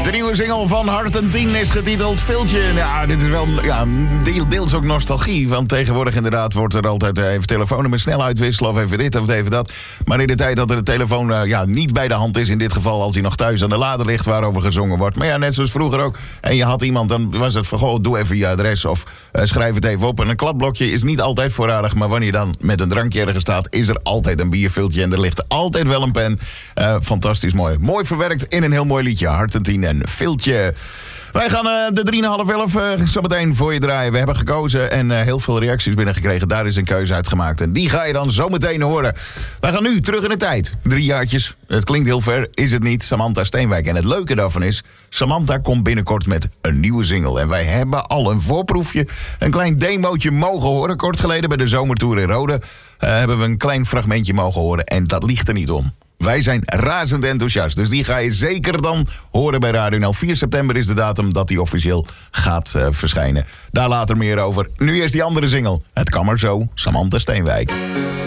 De nieuwe single van Hart en 10 is getiteld Viltje. Ja, dit is wel deels ook nostalgie. Want tegenwoordig inderdaad wordt er altijd even telefoonnummer snel uitwisselen... of even dit of even dat. Maar in de tijd dat er de telefoon niet bij de hand is... in dit geval als hij nog thuis aan de lader ligt waarover gezongen wordt. Maar ja, net zoals vroeger ook. En je had iemand, dan was het van... goh, doe even je adres of schrijf het even op. En een kladblokje is niet altijd voorradig... maar wanneer je dan met een drankje ergens staat... is er altijd een bierviltje en er ligt altijd wel een pen. Fantastisch mooi. Mooi verwerkt in een heel mooi liedje. Hart en 10 en Viltje. Wij gaan de 3,5 zo meteen voor je draaien. We hebben gekozen en heel veel reacties binnengekregen. Daar is een keuze uitgemaakt. En die ga je dan zo meteen horen. Wij gaan nu terug in de tijd. 3 jaartjes. Het klinkt heel ver, is het niet. Samantha Steenwijk. En het leuke daarvan is... Samantha komt binnenkort met een nieuwe single. En wij hebben al een voorproefje, een klein demootje mogen horen. Kort geleden bij de Zomertour in Rode... hebben we een klein fragmentje mogen horen. En dat ligt er niet om. Wij zijn razend enthousiast, dus die ga je zeker dan horen bij Radio NL. 4 september is de datum dat die officieel gaat verschijnen. Daar later meer over. Nu eerst die andere single. Het kan maar zo, Samantha Steenwijk.